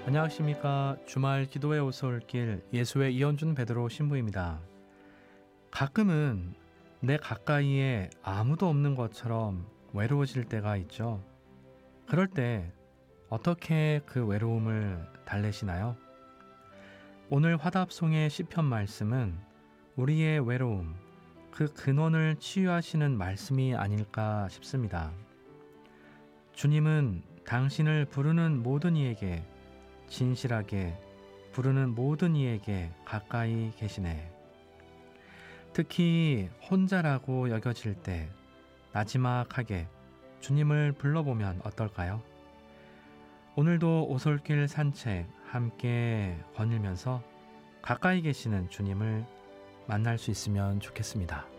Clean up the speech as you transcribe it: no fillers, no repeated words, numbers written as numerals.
안녕하십니까. 주말 기도회 오솔길 예수의 이현준 베드로 신부입니다. 가끔은 내 가까이에 아무도 없는 것처럼 외로워질 때가 있죠. 그럴 때 어떻게 그 외로움을 달래시나요? 오늘 화답송의 시편 말씀은 우리의 외로움, 그 근원을 치유하시는 말씀이 아닐까 싶습니다. 주님은 당신을 부르는 모든 이에게 진실하게 부르는 모든 이에게 가까이 계시네. 특히 혼자라고 여겨질 때 나지막하게 주님을 불러보면 어떨까요? 오늘도 오솔길 산책 함께 거닐면서 가까이 계시는 주님을 만날 수 있으면 좋겠습니다.